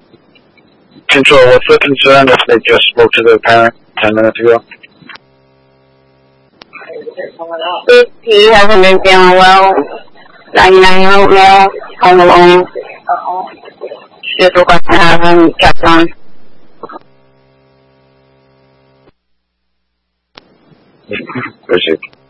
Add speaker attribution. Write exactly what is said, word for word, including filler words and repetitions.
Speaker 1: Control, what's the concern if they just spoke to their parent ten minutes ago?
Speaker 2: He hasn't been feeling well. ninety-nine year old male, home alone. Just request to have him kept on.
Speaker 1: Appreciate it.